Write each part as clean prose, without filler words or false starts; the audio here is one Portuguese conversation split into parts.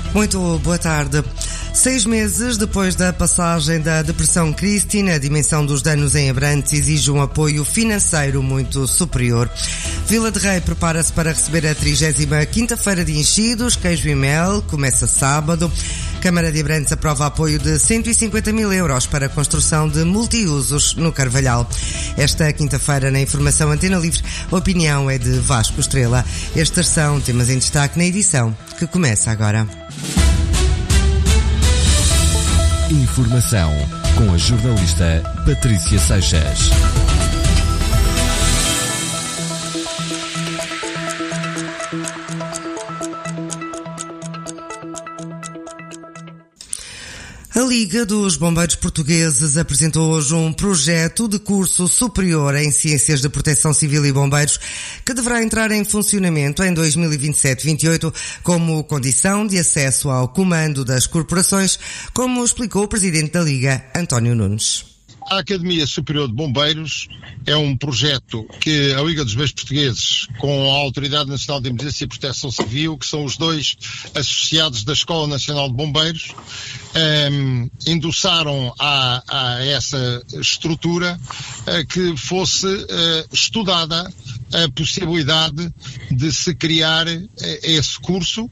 Muito boa tarde. 6 meses depois da passagem da Depressão Christine, a dimensão dos danos em Abrantes exige um apoio financeiro muito superior. Vila de Rei prepara-se para receber a 35ª Feira de Enchidos, Queijo e Mel, começa sábado. Câmara de Abrantes aprova apoio de 150 mil euros para a construção de multiusos no Carvalhal. Esta quinta-feira, na Informação Antena Livre, a opinião é de Vasco Estrela. Estes são temas em destaque na edição que começa agora. Informação com a jornalista Patrícia Seixas. A Liga dos Bombeiros Portugueses apresentou hoje um projeto de curso superior em Ciências de Proteção Civil e Bombeiros que deverá entrar em funcionamento em 2027-28 como condição de acesso ao comando das corporações, como explicou o Presidente da Liga, António Nunes. A Academia Superior de Bombeiros é um projeto que a Liga dos Bombeiros Portugueses, com a Autoridade Nacional de Emergência e Proteção Civil, que são os dois associados da Escola Nacional de Bombeiros, endossaram a essa estrutura que fosse estudada a possibilidade de se criar esse curso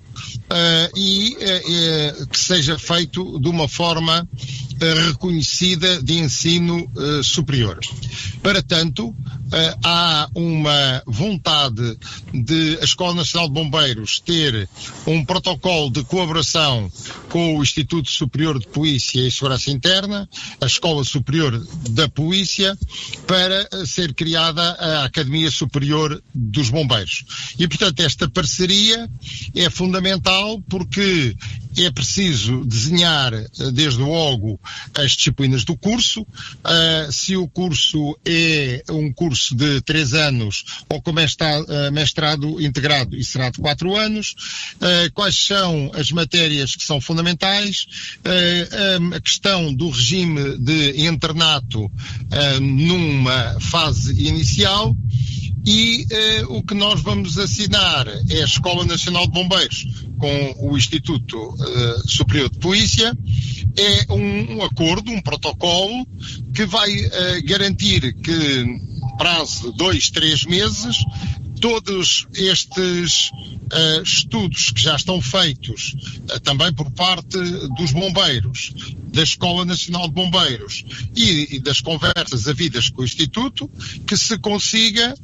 e que seja feito de uma forma reconhecida de ensino superior. Para tanto, há uma vontade de a Escola Nacional de Bombeiros ter um protocolo de colaboração com o Instituto Superior de Polícia e Segurança Interna, a Escola Superior da Polícia, para ser criada a Academia Superior dos Bombeiros. E, portanto, esta parceria é fundamental porque é preciso desenhar, desde logo, as disciplinas do curso. Se o curso é um curso de 3 anos ou com mestrado integrado, isso será de 4 anos. Quais são as matérias que são fundamentais? A questão do regime de internato numa fase inicial. E o que nós vamos assinar é a Escola Nacional de Bombeiros com o Instituto Superior de Polícia. É um acordo, um protocolo que vai garantir que, prazo de 2-3 meses, todos estes estudos que já estão feitos também por parte dos bombeiros, da Escola Nacional de Bombeiros e das conversas havidas com o Instituto, que se consiga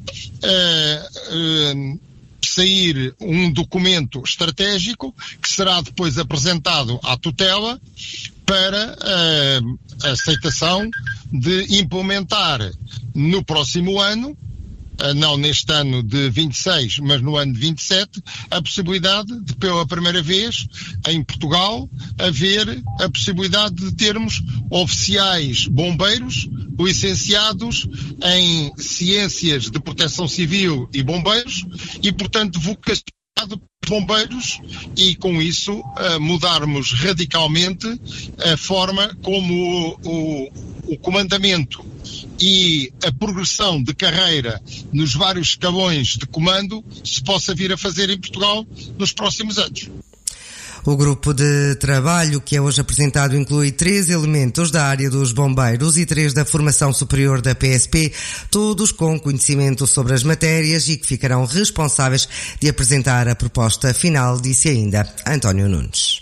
sair um documento estratégico que será depois apresentado à tutela para a aceitação de implementar no próximo ano, não neste ano de 26, mas no ano de 27, a possibilidade de, pela primeira vez, em Portugal, haver a possibilidade de termos oficiais bombeiros licenciados em Ciências de Proteção Civil e Bombeiros e, portanto, vocacionados bombeiros e, com isso, mudarmos radicalmente a forma como o comandamento e a progressão de carreira nos vários escalões de comando se possa vir a fazer em Portugal nos próximos anos. O grupo de trabalho que é hoje apresentado inclui 3 elementos da área dos bombeiros e 3 da formação superior da PSP, todos com conhecimento sobre as matérias e que ficarão responsáveis de apresentar a proposta final, disse ainda António Nunes.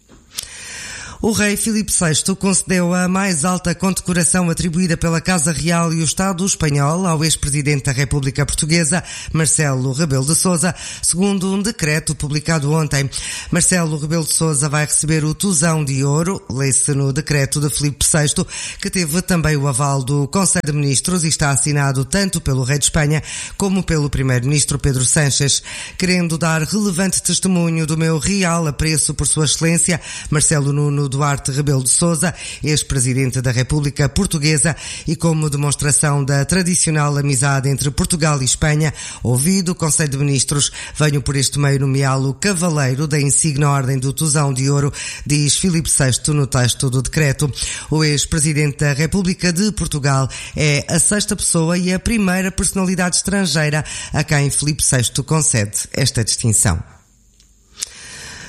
O rei Filipe VI concedeu a mais alta condecoração atribuída pela Casa Real e o Estado espanhol ao ex-presidente da República Portuguesa, Marcelo Rebelo de Sousa, segundo um decreto publicado ontem. Marcelo Rebelo de Sousa vai receber o Tusão de Ouro, lê-se no decreto de Filipe VI, que teve também o aval do Conselho de Ministros e está assinado tanto pelo rei de Espanha como pelo primeiro-ministro Pedro Sánchez. Querendo dar relevante testemunho do meu real apreço por Sua Excelência, Marcelo Nuno Duarte Rebelo de Sousa, ex-presidente da República Portuguesa, e como demonstração da tradicional amizade entre Portugal e Espanha, ouvido o Conselho de Ministros, venho por este meio nomeá-lo cavaleiro da insigne Ordem do Tusão de Ouro, diz Filipe VI no texto do decreto. O ex-presidente da República de Portugal é a 6ª pessoa e a primeira personalidade estrangeira a quem Filipe VI concede esta distinção.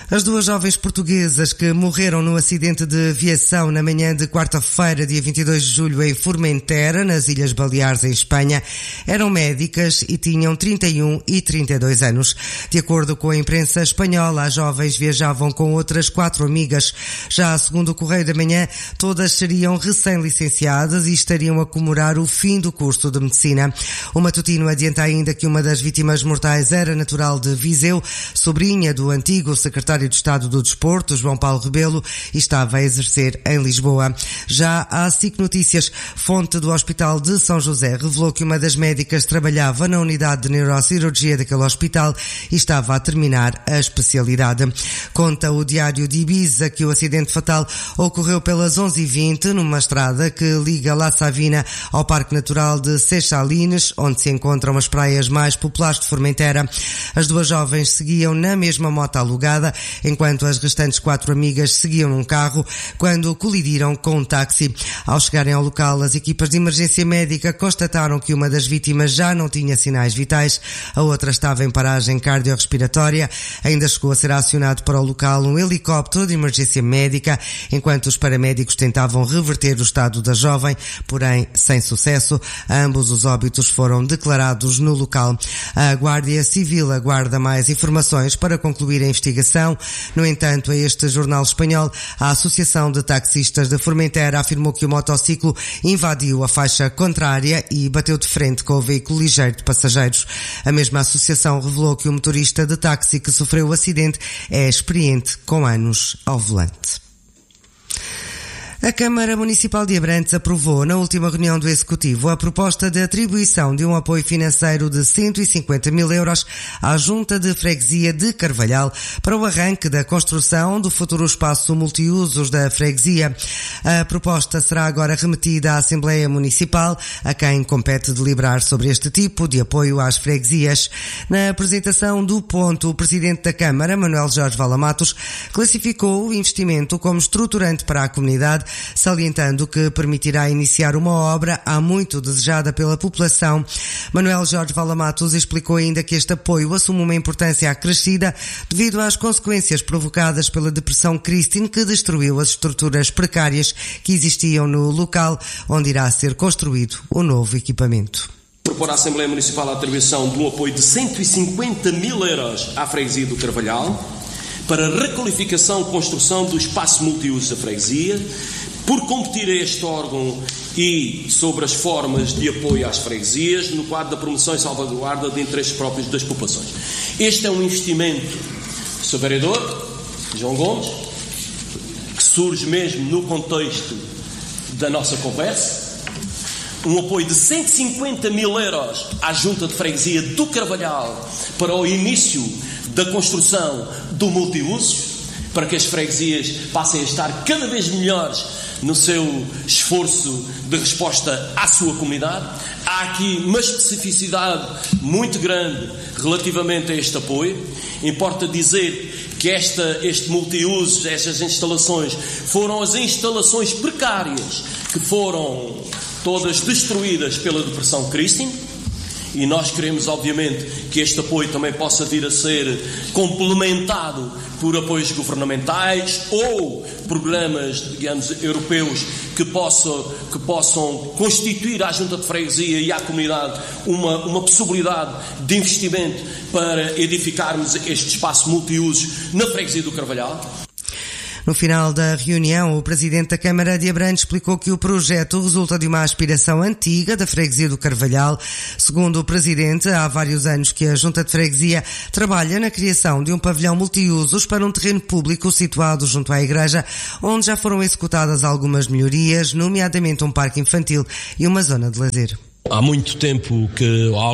As duas jovens portuguesas que morreram no acidente de aviação na manhã de quarta-feira, dia 22 de julho, em Formentera, nas Ilhas Baleares, em Espanha, eram médicas e tinham 31 e 32 anos. De acordo com a imprensa espanhola, as jovens viajavam com outras 4 amigas. Já segundo o Correio da Manhã, todas seriam recém-licenciadas e estariam a comemorar o fim do curso de medicina. O matutino adianta ainda que uma das vítimas mortais era natural de Viseu, sobrinha do antigo secretário de Estado do Desporto, João Paulo Rebelo, e estava a exercer em Lisboa. Já a SIC Notícias, fonte do Hospital de São José, revelou que uma das médicas trabalhava na unidade de neurocirurgia daquele hospital e estava a terminar a especialidade. Conta o Diário de Ibiza que o acidente fatal ocorreu pelas 11h20 numa estrada que liga La Savina ao Parque Natural de Seixalines, onde se encontram as praias mais populares de Formentera. As duas jovens seguiam na mesma moto alugada, enquanto as restantes 4 amigas seguiam num carro, quando colidiram com um táxi. Ao chegarem ao local, as equipas de emergência médica constataram que uma das vítimas já não tinha sinais vitais, a outra estava em paragem cardiorrespiratória. Ainda chegou a ser acionado para o local um helicóptero de emergência médica, enquanto os paramédicos tentavam reverter o estado da jovem, porém sem sucesso. Ambos os óbitos foram declarados no local. A Guarda Civil aguarda mais informações para concluir a investigação. No entanto, a este jornal espanhol, a Associação de Taxistas de Formentera afirmou que o motociclo invadiu a faixa contrária e bateu de frente com o veículo ligeiro de passageiros. A mesma associação revelou que o motorista de táxi que sofreu o acidente é experiente com anos ao volante. A Câmara Municipal de Abrantes aprovou na última reunião do Executivo a proposta de atribuição de um apoio financeiro de 150 mil euros à Junta de Freguesia de Carvalhal para o arranque da construção do futuro espaço multiusos da freguesia. A proposta será agora remetida à Assembleia Municipal, a quem compete deliberar sobre este tipo de apoio às freguesias. Na apresentação do ponto, o Presidente da Câmara, Manuel Jorge Valamatos, classificou o investimento como estruturante para a comunidade, salientando que permitirá iniciar uma obra há muito desejada pela população. Manuel Jorge Valamatos explicou ainda que este apoio assume uma importância acrescida devido às consequências provocadas pela depressão Christine, que destruiu as estruturas precárias que existiam no local onde irá ser construído o novo equipamento. Propor à Assembleia Municipal a atribuição de um apoio de 150 mil euros à freguesia do Carvalhal para requalificação e construção do espaço multiuso da freguesia, por competir a este órgão e sobre as formas de apoio às freguesias no quadro da promoção e salvaguarda de interesses próprios das populações. Este é um investimento, Sr. Vereador João Gomes, que surge mesmo no contexto da nossa conversa. Um apoio de 150 mil euros à Junta de Freguesia do Carvalhal para o início da construção do multiusos, para que as freguesias passem a estar cada vez melhores no seu esforço de resposta à sua comunidade. Há aqui uma especificidade muito grande relativamente a este apoio. Importa dizer que este multiusos, estas instalações, foram as instalações precárias que foram todas destruídas pela depressão Christine. E nós queremos, obviamente, que este apoio também possa vir a ser complementado por apoios governamentais ou programas, digamos, europeus que possam constituir à Junta de Freguesia e à comunidade uma possibilidade de investimento para edificarmos este espaço multiusos na freguesia do Carvalhal. No final da reunião, o Presidente da Câmara de Abrantes explicou que o projeto resulta de uma aspiração antiga da freguesia do Carvalhal. Segundo o Presidente, há vários anos que a Junta de Freguesia trabalha na criação de um pavilhão multiusos para um terreno público situado junto à igreja, onde já foram executadas algumas melhorias, nomeadamente um parque infantil e uma zona de lazer. Há muito tempo que, há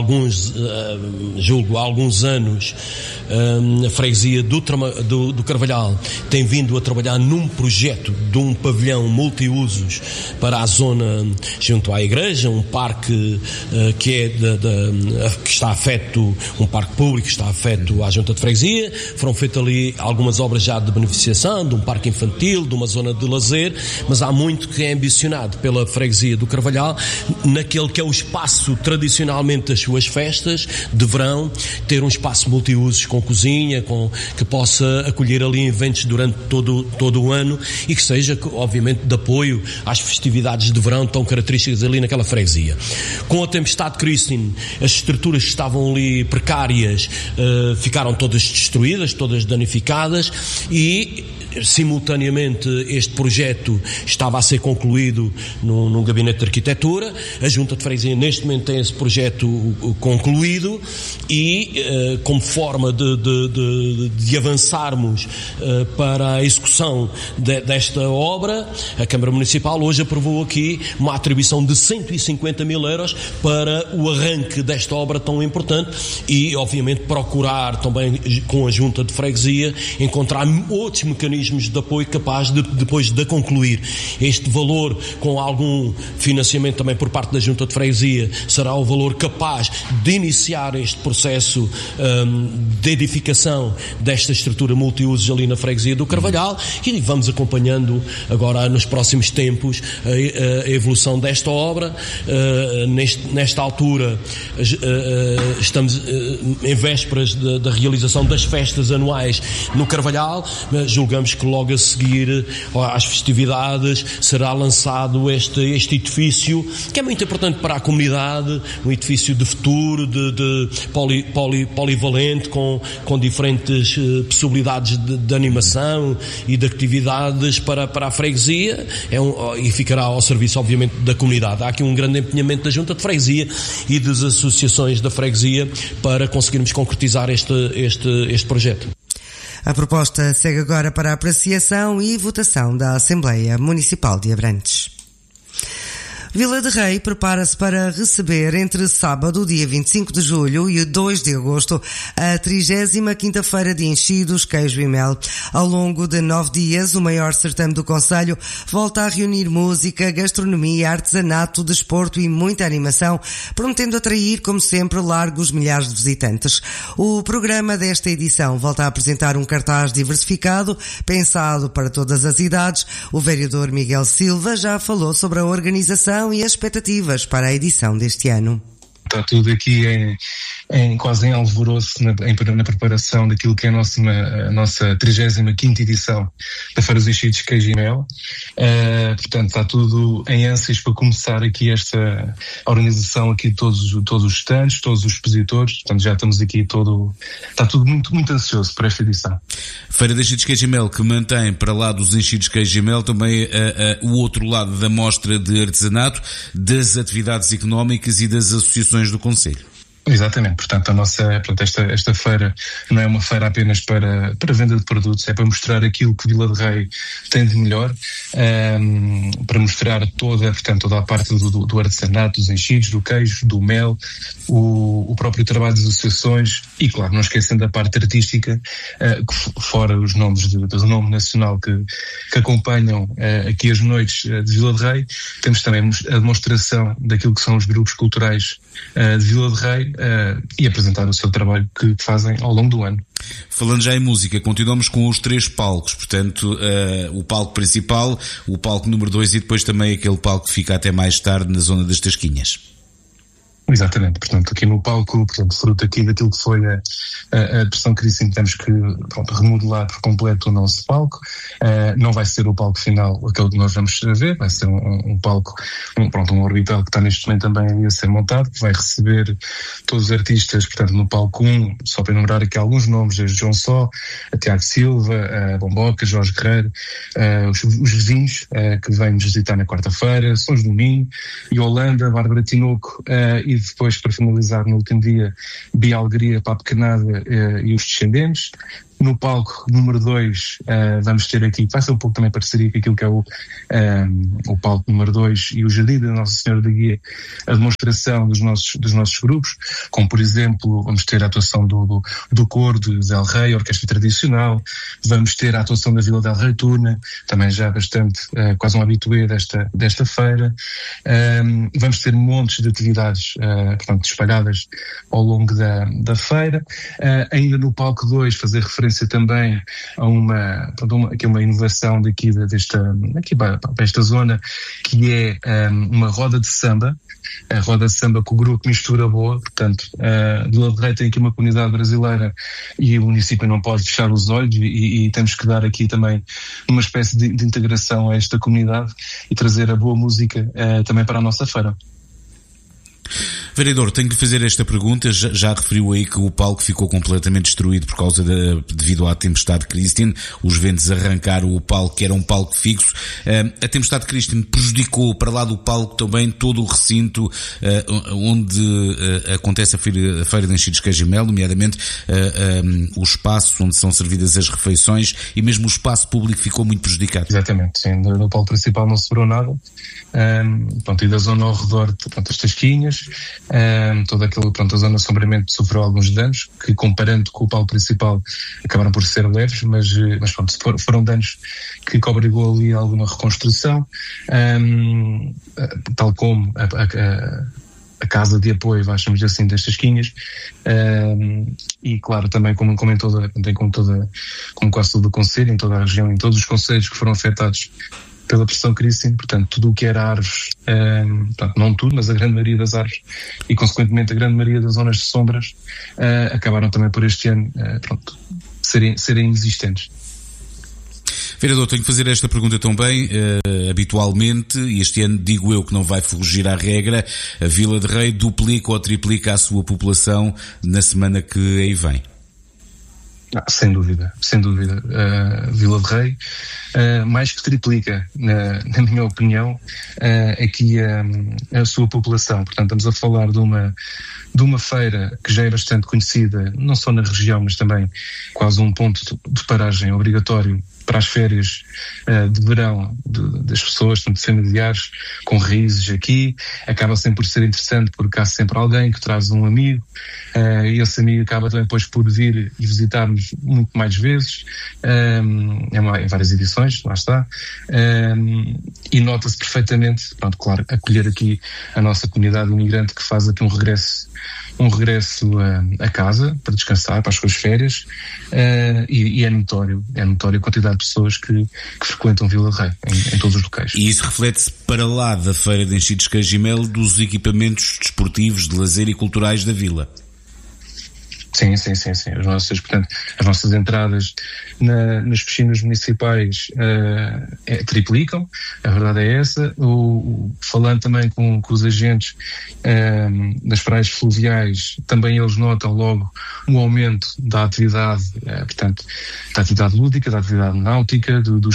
alguns anos, a freguesia do Carvalhal tem vindo a trabalhar num projeto de um pavilhão multiusos para a zona junto à igreja, um parque que está afeto, um parque público que está afeto à junta de freguesia. Foram feitas ali algumas obras já de beneficiação, de um parque infantil, de uma zona de lazer, mas há muito que é ambicionado pela freguesia do Carvalhal naquele que é o espaço tradicionalmente das suas festas de verão, ter um espaço multiusos com cozinha, que possa acolher ali eventos durante todo o ano e que seja, obviamente, de apoio às festividades de verão tão características ali naquela freguesia. Com a tempestade Christine, as estruturas que estavam ali precárias ficaram todas destruídas, todas danificadas e simultaneamente este projeto estava a ser concluído num gabinete de arquitetura. A Junta de Freguesia neste momento tem esse projeto concluído e como forma de avançarmos para a execução desta obra, a Câmara Municipal hoje aprovou aqui uma atribuição de 150 mil euros para o arranque desta obra tão importante e obviamente procurar também com a Junta de Freguesia encontrar outros mecanismos de apoio capaz de, depois de concluir. Este valor, com algum financiamento também por parte da Junta de Freguesia, será o valor capaz de iniciar este processo de edificação desta estrutura multiusos ali na Freguesia do Carvalhal e vamos acompanhando agora nos próximos tempos a evolução desta obra. Nesta altura estamos em vésperas da realização das festas anuais no Carvalhal. Julgamos que logo a seguir às festividades será lançado este edifício, que é muito importante para a comunidade, um edifício de futuro, de polivalente, com diferentes possibilidades de animação e de atividades para a freguesia, e ficará ao serviço, obviamente, da comunidade. Há aqui um grande empenhamento da Junta de Freguesia e das associações da freguesia para conseguirmos concretizar este projeto. A proposta segue agora para a apreciação e votação da Assembleia Municipal de Abrantes. Vila de Rei prepara-se para receber entre sábado, dia 25 de julho e 2 de agosto, a 30ª Feira de Enchidos, Queijo e Mel. Ao longo de 9 dias, o maior certame do concelho volta a reunir música, gastronomia, artesanato, desporto e muita animação, prometendo atrair, como sempre, largos milhares de visitantes. O programa desta edição volta a apresentar um cartaz diversificado, pensado para todas as idades. O vereador Miguel Silva já falou sobre a organização e as expectativas para a edição deste ano. Está tudo aqui quase em alvoroço na preparação daquilo que é a nossa 35ª edição da Feira dos Enchidos Queijo e Mel. Portanto, está tudo em ânsias para começar aqui esta organização aqui de todos os stands, todos os expositores. Portanto, já estamos aqui está tudo muito, muito ansioso por esta edição. Feira dos Enchidos Queijo e Mel, que mantém para lá dos Enchidos Queijo e Mel também o outro lado da mostra de artesanato, das atividades económicas e das associações do concelho. Exatamente, portanto esta feira não é uma feira apenas para venda de produtos, é para mostrar aquilo que Vila de Rei tem de melhor, para mostrar toda a parte do artesanato, dos enchidos, do queijo, do mel, o próprio trabalho das associações e, claro, não esquecendo a parte artística, fora os nomes do renome nacional que acompanham aqui as noites de Vila de Rei. Temos também a demonstração daquilo que são os grupos culturais de Vila de Rei, e apresentar o seu trabalho que fazem ao longo do ano. Falando já em música, continuamos com os 3 palcos, portanto, o palco principal, o palco número 2 e depois também aquele palco que fica até mais tarde na zona das Tasquinhas. Exatamente, portanto, aqui no palco, fruto aqui daquilo que foi a depressão que dissemos, temos que remodelar por completo o nosso palco. Não vai ser o palco final aquele que nós vamos ver, vai ser um palco, um orbital que está neste momento também a ser montado, que vai receber todos os artistas, portanto, no palco 1, só para enumerar aqui alguns nomes, desde João Só, a Tiago Silva, a Bomboca, Jorge Guerreiro, os vizinhos que vêm nos visitar na quarta-feira, São Domingo, e Holanda, Bárbara Tinoco, e depois, para finalizar, no último dia, Bia Alegria, Papo Canada e os Descendentes. No palco número 2 vamos ter aqui, vai ser um pouco também parceria com aquilo que é o palco número 2 e o Jardim da Nossa Senhora da Guia, a demonstração dos nossos grupos, como por exemplo vamos ter a atuação do coro de Del Rey, orquestra tradicional, vamos ter a atuação da Vila Del Rey Turna, também já bastante, quase um habitué desta feira. Vamos ter montes de atividades, portanto, espalhadas ao longo da feira. Ainda no palco 2 fazer referência referência também a uma inovação aqui para esta zona, que é uma roda de samba. A roda de samba com o grupo Mistura Boa, portanto, Vila de Rei tem aqui uma comunidade brasileira e o município não pode fechar os olhos e temos que dar aqui também uma espécie de integração a esta comunidade e trazer a boa música também para a nossa feira. Vereador, tenho que fazer esta pergunta. Já referiu aí que o palco ficou completamente destruído devido à tempestade Christian. Os ventos arrancaram o palco, que era um palco fixo. A tempestade Christian prejudicou para lá do palco também todo o recinto onde acontece a Feira de Enchidos Queijo e Mel, nomeadamente o espaço onde são servidas as refeições, e mesmo o espaço público ficou muito prejudicado. Exatamente, sim. No palco principal não sobrou nada. E da zona ao redor, as tasquinhas, a zona de sombreamento sofreu alguns danos, que comparando com o palco principal acabaram por ser leves, mas foram danos que obrigou ali a alguma reconstrução, tal como a casa de apoio, chamamos assim, das tasquinhas, e claro, também como quase todo o concelho, em toda a região, em todos os concelhos que foram afetados pela pressão Christian, portanto, tudo o que era árvores, não tudo, mas a grande maioria das árvores e, consequentemente, a grande maioria das zonas de sombras, acabaram também por este ano, serem inexistentes. Vereador, tenho que fazer esta pergunta também. Habitualmente, e este ano digo eu que não vai fugir à regra, a Vila de Rei duplica ou triplica a sua população na semana que aí vem. Sem dúvida. Vila de Rei mais que triplica, na minha opinião, aqui a sua população. Portanto, estamos a falar de uma feira que já é bastante conhecida, não só na região, mas também quase um ponto de paragem obrigatório para as férias de verão das pessoas, tanto familiares, com raízes aqui. Acaba sempre por ser interessante porque há sempre alguém que traz um amigo, e esse amigo acaba também depois por vir e visitar-nos muito mais vezes, em várias edições, lá está, e nota-se perfeitamente, claro, acolher aqui a nossa comunidade imigrante que faz aqui um regresso a casa para descansar, para as suas férias, e é notório a quantidade de pessoas que frequentam Vila de Rei em todos os locais. E isso reflete-se para lá da Feira de Enchidos Queijo e Mel dos equipamentos desportivos, de lazer e culturais da vila. Sim. As nossas entradas nas piscinas municipais triplicam, a verdade é essa. Falando também com os agentes das praias fluviais, também eles notam logo um aumento da atividade, da atividade lúdica, da atividade náutica, de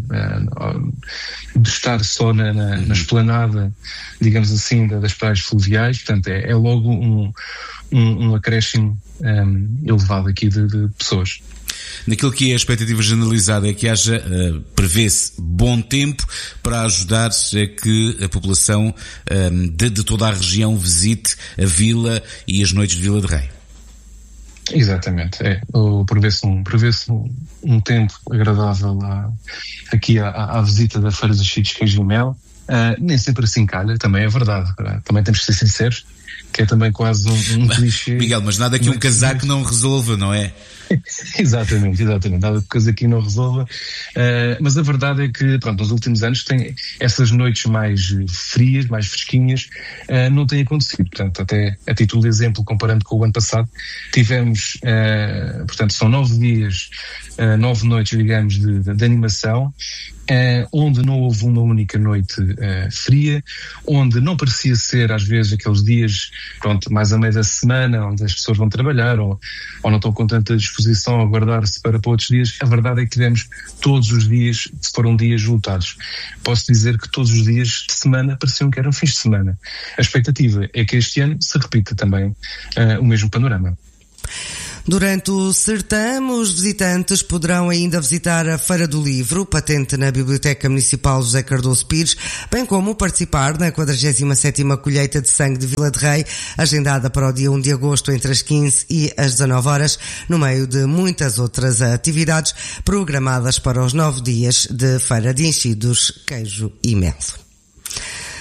estar só na esplanada, digamos assim, das praias fluviais. Portanto, é logo um acréscimo elevado aqui de pessoas. Naquilo que é a expectativa generalizada é que prevê-se bom tempo para ajudar a que a população de toda a região visite a vila e as noites de Vila de Rei. Exatamente, prevê-se um tempo agradável aqui à visita da Feira dos Enchidos Queijo e Mel. Nem sempre assim calha, também é verdade. Também temos que ser sinceros, que é também quase um clichê. Miguel, mas nada que um casaco não resolva, não é? Exatamente, nada que coisa aqui não resolva, mas a verdade é que, nos últimos anos tem essas noites mais frias, mais fresquinhas, não têm acontecido. Portanto, até a título de exemplo, comparando com o ano passado, tivemos, são 9 dias, 9 noites, digamos, de animação, onde não houve uma única noite fria, onde não parecia ser, às vezes, aqueles dias, mais a meio da semana, onde as pessoas vão trabalhar ou não estão com tanta disposição a guardar-se para outros dias. A verdade é que tivemos todos os dias, foram dias lotados. Posso dizer que todos os dias de semana pareciam que eram fins de semana. A expectativa é que este ano se repita também o mesmo panorama. Durante o certame, os visitantes poderão ainda visitar a Feira do Livro, patente na Biblioteca Municipal José Cardoso Pires, bem como participar na 47ª colheita de sangue de Vila de Rei, agendada para o dia 1 de agosto entre as 15 e as 19 horas, no meio de muitas outras atividades programadas para os 9 dias de Feira de Enchidos, Queijo e Mel.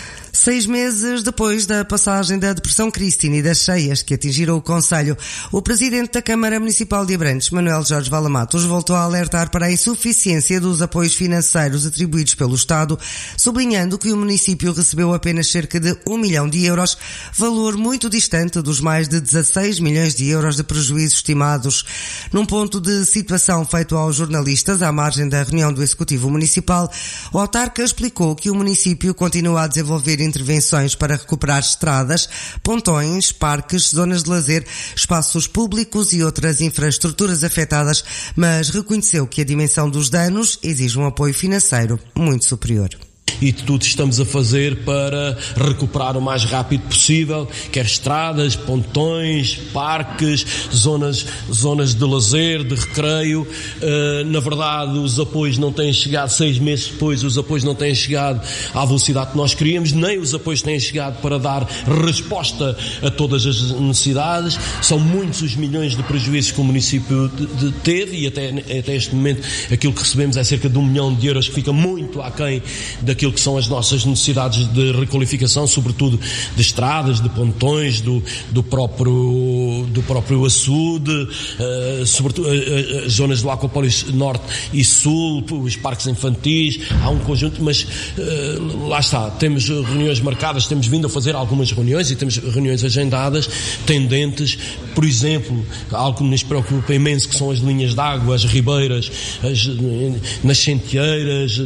6 meses depois da passagem da Depressão Christine e das cheias que atingiram o concelho, o presidente da Câmara Municipal de Abrantes, Manuel Jorge Valamatos, voltou a alertar para a insuficiência dos apoios financeiros atribuídos pelo Estado, sublinhando que o município recebeu apenas cerca de 1 milhão de euros, valor muito distante dos mais de 16 milhões de euros de prejuízos estimados. Num ponto de situação feito aos jornalistas à margem da reunião do Executivo Municipal, o autarca explicou que o município continua a desenvolver intervenções para recuperar estradas, pontões, parques, zonas de lazer, espaços públicos e outras infraestruturas afetadas, mas reconheceu que a dimensão dos danos exige um apoio financeiro muito superior. E tudo estamos a fazer para recuperar o mais rápido possível, quer estradas, pontões, parques, zonas de lazer, de recreio. Na verdade, os apoios não têm chegado, 6 meses depois, os apoios não têm chegado à velocidade que nós queríamos, nem os apoios têm chegado para dar resposta a todas as necessidades. São muitos os milhões de prejuízos que o município teve, e até este momento aquilo que recebemos é cerca de 1 milhão de euros, que fica muito aquém daquilo que são as nossas necessidades de requalificação, sobretudo de estradas, de pontões, do próprio açude, sobretudo as zonas do Aquapólis Norte e Sul, os parques infantis. Há um conjunto, mas lá está, temos reuniões marcadas, temos vindo a fazer algumas reuniões e temos reuniões agendadas, tendentes, por exemplo, algo que nos preocupa imenso, que são as linhas de água, as ribeiras, as nascenteiras,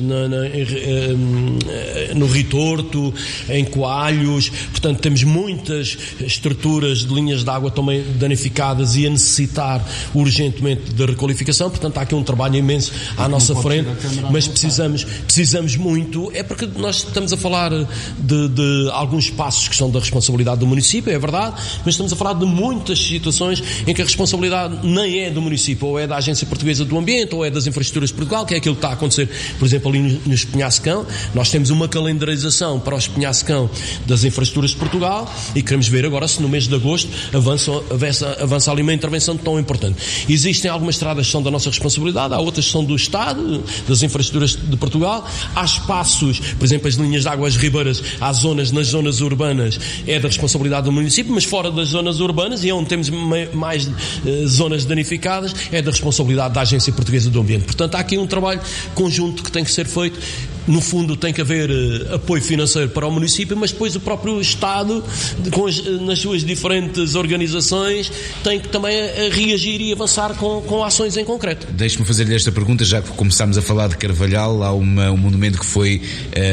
no Ritorto, em Coalhos. Portanto, temos muitas estruturas de linhas de água também danificadas e a necessitar urgentemente de requalificação. Portanto, há aqui um trabalho imenso à nossa frente, mas precisamos muito, é porque nós estamos a falar de alguns passos que são da responsabilidade do município, é verdade, mas estamos a falar de muitas situações em que a responsabilidade nem é do município, ou é da Agência Portuguesa do Ambiente, ou é das Infraestruturas de Portugal, que é aquilo que está a acontecer, por exemplo, ali no Espinhacecão. Nós temos uma calendarização para o Espinhacecão das Infraestruturas de Portugal e queremos ver agora se no mês de agosto avança ali uma intervenção tão importante. Existem algumas estradas que são da nossa responsabilidade, há outras que são do Estado, das Infraestruturas de Portugal. Há espaços, por exemplo, as linhas de água, as ribeiras, há zonas, nas zonas urbanas é da responsabilidade do município, mas fora das zonas urbanas, e onde temos mais zonas danificadas, é da responsabilidade da Agência Portuguesa do Ambiente. Portanto, há aqui um trabalho conjunto que tem que ser feito. No fundo, tem que haver apoio financeiro para o município, mas depois o próprio Estado, nas suas diferentes organizações, tem que também reagir e avançar com ações em concreto. Deixe-me fazer-lhe esta pergunta, já que começámos a falar de Carvalhal. Há um monumento que foi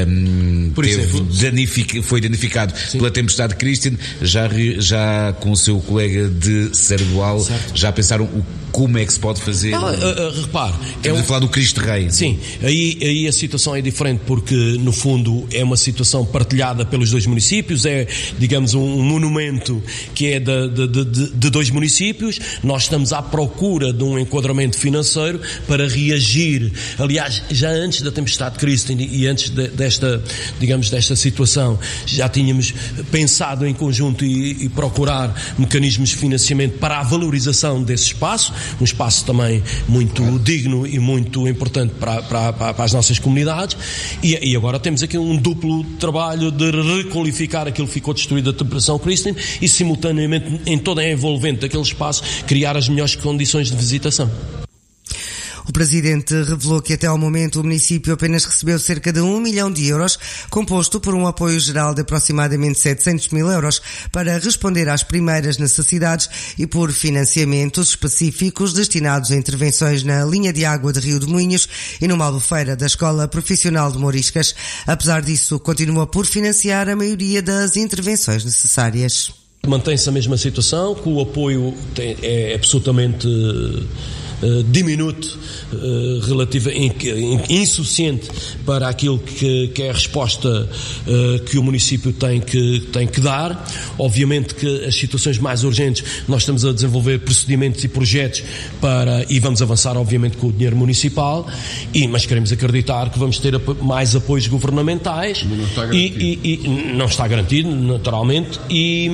danificado Sim. pela tempestade Christine. Já com o seu colega de Sardual, já pensaram como é que se pode fazer? Repare, estamos a falar do Cristo Rei. Sim, aí a situação é diferente, porque no fundo é uma situação partilhada pelos dois municípios, é, digamos, um monumento que é de dois municípios. Nós estamos à procura de um enquadramento financeiro para reagir. Aliás, já antes da tempestade Christine e antes desta situação, já tínhamos pensado em conjunto e procurar mecanismos de financiamento para a valorização desse espaço, um espaço também muito digno e muito importante para as nossas comunidades, e agora temos aqui um duplo trabalho de requalificar aquilo que ficou destruído da Depressão Christine e simultaneamente em toda a envolvente daquele espaço criar as melhores condições de visitação. O Presidente revelou que até ao momento o município apenas recebeu cerca de 1 milhão de euros, composto por um apoio geral de aproximadamente 700 mil euros para responder às primeiras necessidades e por financiamentos específicos destinados a intervenções na linha de água de Rio de Moinhos e numa albufeira da Escola Profissional de Mouriscas. Apesar disso, continua por financiar a maioria das intervenções necessárias. Mantém-se a mesma situação, que o apoio é absolutamente diminuto, insuficiente para aquilo que é a resposta que o município tem que dar. Obviamente que as situações mais urgentes nós estamos a desenvolver procedimentos e projetos e vamos avançar obviamente com o dinheiro municipal, mas queremos acreditar que vamos ter mais apoios governamentais. Não está garantido. E não está garantido, naturalmente,